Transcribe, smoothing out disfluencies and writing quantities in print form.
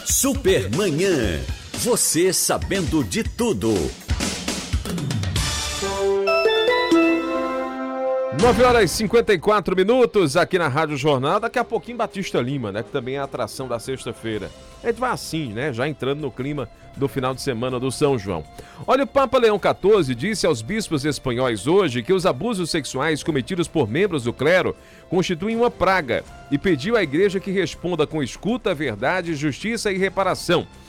Supermanhã. Você sabendo de tudo. 9h54 aqui na Rádio Jornal. Daqui a pouquinho Batista Lima, né? Que também é a atração da sexta-feira. A gente vai assim, né? Já entrando no clima do final de semana do São João. Olha, o Papa Leão XIV disse aos bispos espanhóis hoje que os abusos sexuais cometidos por membros do clero constituem uma praga e pediu à igreja que responda com escuta, verdade, justiça e reparação.